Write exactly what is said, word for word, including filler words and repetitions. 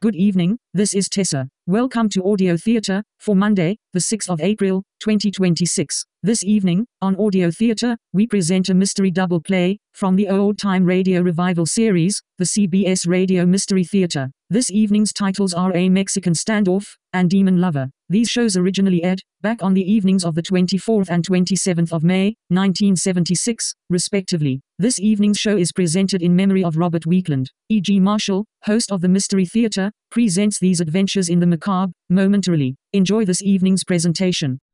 Good evening, this is Tessa. Welcome to Audio Theatre, for Monday, the sixth of April, twenty twenty-six. This evening, on Audio Theatre, we present a mystery double play, from the Old Time Radio Revival series, the C B S Radio Mystery Theatre. This evening's titles are A Mexican Standoff, and Demon Lover. These shows originally aired, back on the evenings of the twenty-fourth and twenty-seventh of May, nineteen seventy-six, respectively. This evening's show is presented in memory of Robert Weekland. E G Marshall, host of the Mystery Theatre, presents these adventures in the macabre, momentarily. Enjoy this evening's presentation.